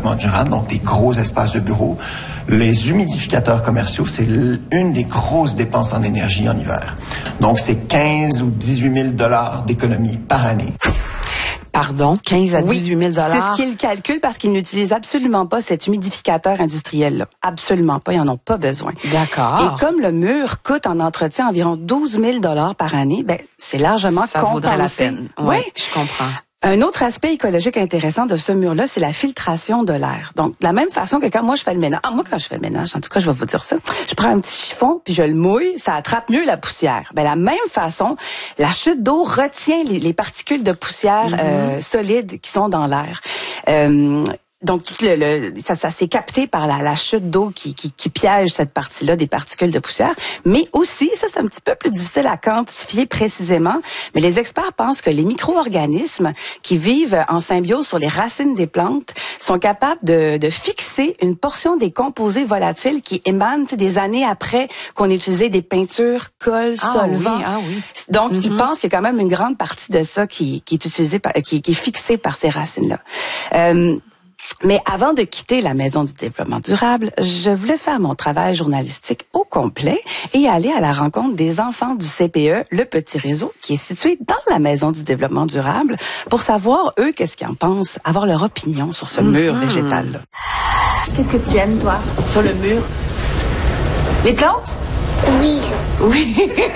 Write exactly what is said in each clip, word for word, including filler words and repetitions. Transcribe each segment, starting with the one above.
développement durable, donc des gros espaces de bureaux. Les humidificateurs commerciaux, c'est une des grosses dépenses en énergie en hiver. Donc, c'est quinze ou dix-huit mille dollars d'économie par année. Pardon, quinze à dix-huit mille dollars. Oui, c'est ce qu'ils calculent parce qu'ils n'utilisent absolument pas cet humidificateur industriel-là. Absolument pas, ils en ont pas besoin. D'accord. Et comme le mur coûte en entretien environ douze mille dollars par année, ben c'est largement ça compensé. vaudrait la peine. Oui, oui, je comprends. Un autre aspect écologique intéressant de ce mur-là, c'est la filtration de l'air. Donc, de la même façon que quand moi je fais le ménage, ah, moi quand je fais le ménage, en tout cas, je vais vous dire ça, je prends un petit chiffon puis je le mouille, ça attrape mieux la poussière. Ben la même façon, la chute d'eau retient les, les particules de poussière mm-hmm. euh, solides qui sont dans l'air. Euh, Donc tout le, le ça, ça s'est capté par la, la chute d'eau qui, qui, qui piège cette partie-là des particules de poussière. Mais aussi, ça c'est un petit peu plus difficile à quantifier précisément, mais les experts pensent que les micro-organismes qui vivent en symbiose sur les racines des plantes sont capables de, de fixer une portion des composés volatiles qui émanent des années après qu'on ait utilisé des peintures, colle, ah, solvants. Oui, ah oui. Donc mm-hmm. ils pensent qu'il y a quand même une grande partie de ça qui, qui est utilisée, par, qui, qui est fixée par ces racines-là. Euh, Mais avant de quitter la Maison du développement durable, je voulais faire mon travail journalistique au complet et aller à la rencontre des enfants du C P E, le petit réseau, qui est situé dans la Maison du développement durable, pour savoir, eux, qu'est-ce qu'ils en pensent, avoir leur opinion sur ce mur mm-hmm. végétal-là. Qu'est-ce que tu aimes, toi, sur le mur? Les plantes? Oui. Oui.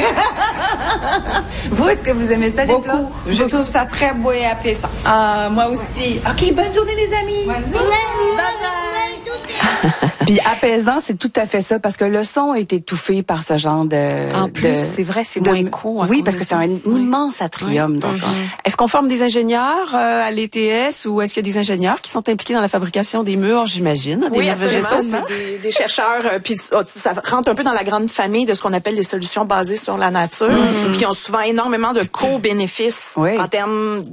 Vous, est-ce que vous aimez ça, les Beaucoup. plantes? Je Beaucoup. trouve ça très beau et apaisant. Ah, moi aussi. OK, bonne journée, les amis. Bonne journée. Bye bye. Puis apaisant, c'est tout à fait ça, parce que le son est étouffé par ce genre de... En plus, de, c'est vrai, c'est de, moins court. Oui, parce que c'est un oui. immense atrium. Oui. Donc, mm-hmm. Est-ce qu'on forme des ingénieurs euh, à l'E T S ou est-ce qu'il y a des ingénieurs qui sont impliqués dans la fabrication des murs, j'imagine, des oui, murs végétaux? c'est des, des chercheurs, euh, puis ça rentre un peu dans la grande famille de ce qu'on appelle les solutions basées sur la nature, mm-hmm. qui ont souvent énormément de co-bénéfices oui. en termes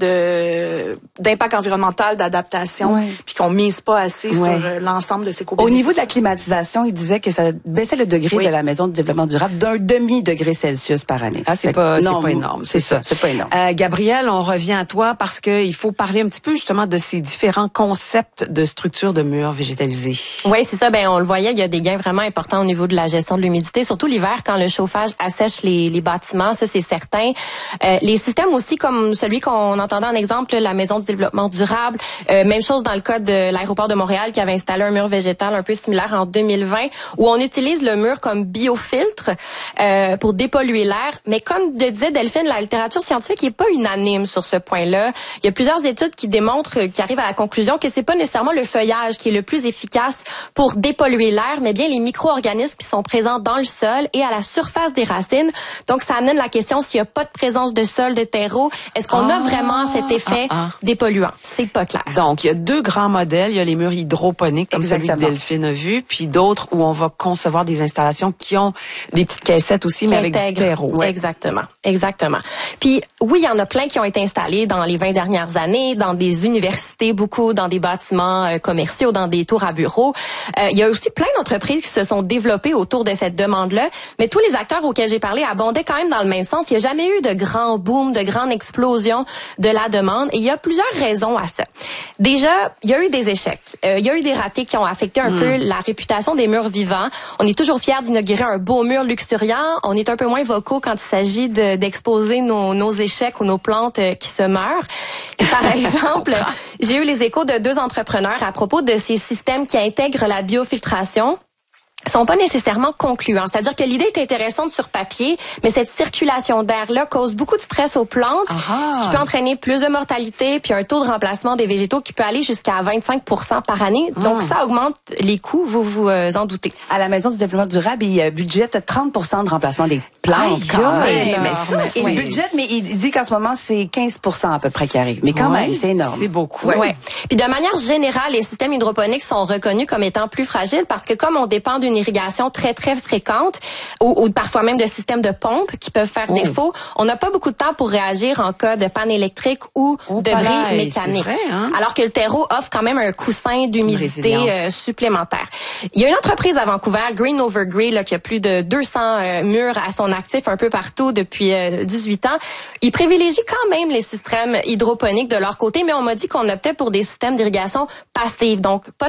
de d'impact environnemental, d'adaptation, oui. puis qu'on mise pas assez oui. sur euh, l'ensemble de ces co-bénéfices. Au niveau de la climatisation, il disait que ça baissait le degré oui. de la Maison du développement durable d'un demi-degré Celsius par année. Ah, c'est pas, c'est pas énorme, c'est ça. C'est pas énorme. Euh, Gabrielle, on revient à toi parce que il faut parler un petit peu justement de ces différents concepts de structure de murs végétalisés. Oui, c'est ça. Ben, on le voyait, il y a des gains vraiment importants au niveau de la gestion de l'humidité, surtout l'hiver quand le chauffage assèche les, les bâtiments, ça c'est certain. Euh, les systèmes aussi comme celui qu'on entendait en exemple, la Maison du développement durable, euh, même chose dans le cas de l'aéroport de Montréal qui avait installé un mur végétal un peu similaire en deux mille vingt, où on utilise le mur comme biofiltre euh, pour dépolluer l'air. Mais comme le disait Delphine, la littérature scientifique n'est pas unanime sur ce point-là. Il y a plusieurs études qui démontrent, qui arrivent à la conclusion que c'est pas nécessairement le feuillage qui est le plus efficace pour dépolluer l'air, mais bien les micro-organismes qui sont présents dans le sol et à la surface des racines. Donc, ça amène la question s'il n'y a pas de présence de sol, de terreau, est-ce qu'on ah, a vraiment cet effet ah, ah. dépolluant? C'est pas clair. Donc, il y a deux grands modèles. Il y a les murs hydroponiques, comme Exactement. celui que Delphine a vu, puis d'autres où on va concevoir des installations qui ont des petites caissettes aussi, qui mais avec du terreau. Ouais. Exactement. Exactement. Puis, oui, il y en a plein qui ont été installés dans les vingt dernières années, dans des universités, beaucoup dans des bâtiments euh, commerciaux, dans des tours à bureaux. Euh, il y a aussi plein d'entreprises qui se sont développées autour de cette demande-là, mais tous les acteurs auxquels j'ai parlé abondaient quand même dans le même sens. Il n'y a jamais eu de grand boom, de grande explosion de la demande, et il y a plusieurs raisons à ça. Déjà, il y a eu des échecs. Euh, il y a eu des ratés qui ont affecté un mmh. peu la réputation des murs vivants. On est toujours fiers d'inaugurer un beau mur luxuriant. On est un peu moins vocaux quand il s'agit de, d'exposer nos, nos échecs ou nos plantes euh, qui se meurent. Et par exemple, j'ai eu les échos de deux entrepreneurs à propos de ces systèmes qui intègrent la biofiltration. Sont pas nécessairement concluants. C'est-à-dire que l'idée est intéressante sur papier, mais cette circulation d'air-là cause beaucoup de stress aux plantes, Aha. ce qui peut entraîner plus de mortalité, puis un taux de remplacement des végétaux qui peut aller jusqu'à vingt-cinq pour cent par année. Donc, mmh. ça augmente les coûts, vous vous euh, en doutez. À la Maison du développement durable, il euh, budgète trente pour cent de remplacement des plantes. Aïe, quand ouais, même. Mais ça, c'est il budgète, mais il dit qu'en ce moment, c'est quinze pour cent à peu près qui arrive. Mais quand ouais, même, c'est énorme. C'est beaucoup. Ouais. ouais. Puis de manière générale, les systèmes hydroponiques sont reconnus comme étant plus fragiles parce que comme on dépend d'une irrigation très très fréquente ou, ou parfois même de systèmes de pompes qui peuvent faire oh. défaut, on n'a pas beaucoup de temps pour réagir en cas de panne électrique ou oh, de bris mécanique. Vrai, hein? Alors que le terreau offre quand même un coussin d'humidité euh, supplémentaire. Il y a une entreprise à Vancouver, Green Over Grey, là, qui a plus de deux cents euh, murs à son actif un peu partout depuis euh, dix-huit ans. Ils privilégient quand même les systèmes hydroponiques de leur côté, mais on m'a dit qu'on optait pour des systèmes d'irrigation passive, donc pas